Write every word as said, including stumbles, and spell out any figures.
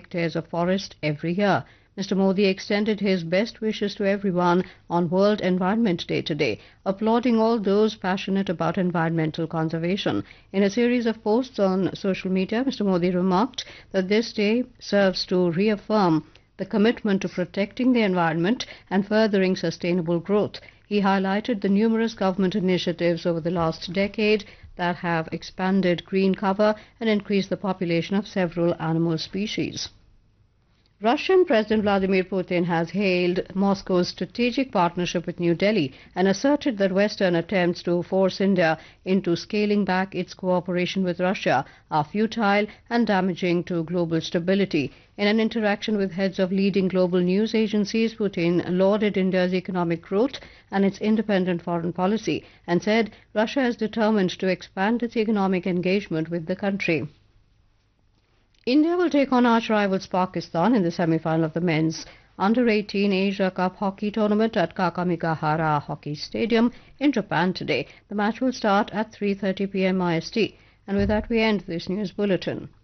hectares of forest every year. Mister Modi extended his best wishes to everyone on World Environment Day today, applauding all those passionate about environmental conservation. In a series of posts on social media, Mister Modi remarked that this day serves to reaffirm the commitment to protecting the environment and furthering sustainable growth. He highlighted the numerous government initiatives over the last decade that have expanded green cover and increased the population of several animal species. Russian President Vladimir Putin has hailed Moscow's strategic partnership with New Delhi and asserted that Western attempts to force India into scaling back its cooperation with Russia are futile and damaging to global stability. In an interaction with heads of leading global news agencies, Putin lauded India's economic growth and its independent foreign policy and said Russia is determined to expand its economic engagement with the country. India will take on arch rivals Pakistan in the semi-final of the men's under eighteen Asia Cup hockey tournament at Kakamega Hockey Stadium in Japan today. The match will start at three thirty p m I S T. And with that we end this news bulletin.